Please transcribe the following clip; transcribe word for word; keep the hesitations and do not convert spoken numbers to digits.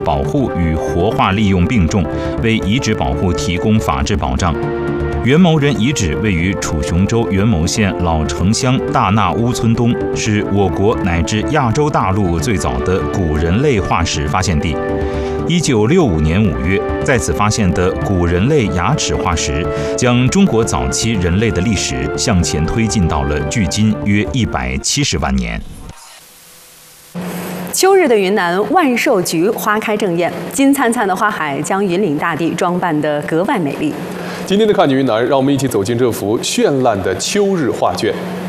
保护与活化利用并重，为遗址保护提供法治保障。元谋人遗址位于楚雄州元谋县老城乡大纳乌村东，是我国乃至亚洲大陆最早的古人类化石发现地。一九六五年五月，在此发现的古人类牙齿化石，将中国早期人类的历史向前推进到了距今约一百七十万年。 秋日的云南万寿菊花开正艳，金灿灿的花海将云岭大地装扮得格外美丽。 今天的看见云南，让我们一起走进这幅绚烂的秋日画卷。